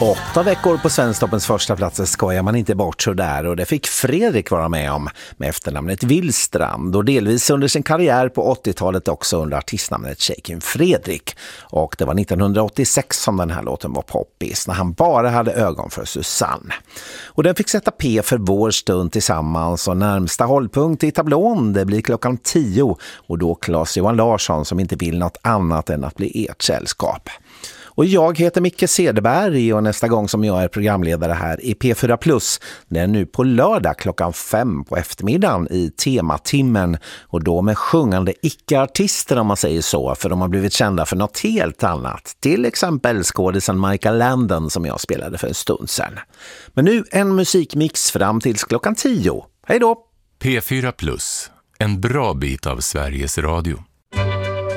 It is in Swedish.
8 veckor på Svensktoppens första plats skojar man inte bort så där, och det fick Fredrik vara med om med efternamnet Willstrand och delvis under sin karriär på 80-talet också under artistnamnet Shakin' Fredrik. Och det var 1986 som den här låten var poppis när han bara hade ögon för Susanne. Och den fick sätta P för vår stund tillsammans, och närmsta hållpunkt i tablån det blir klockan 10 och då Claes-Johan Larsson som inte vill något annat än att bli ert sällskap. Och jag heter Micke Cederberg och nästa gång som jag är programledare här i P4+, det är nu på lördag klockan 5 på eftermiddagen i tematimmen, och då med sjungande icke-artister om man säger så, för de har blivit kända för något helt annat. Till exempel skådisen Michael Landon som jag spelade för en stund sedan. Men nu en musikmix fram tills klockan 10. Hej då! P4+, en bra bit av Sveriges Radio.